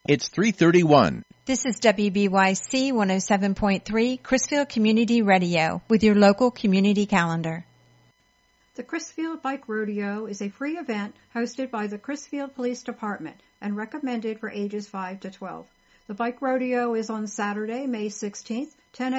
It's 3:31. This is WBYC 107.3 Crisfield Community Radio with your local community calendar. The Crisfield Bike Rodeo is a free event hosted by the Crisfield Police Department and recommended for ages 5 to 12. The Bike Rodeo is on Saturday, May 16th, 10 a.m.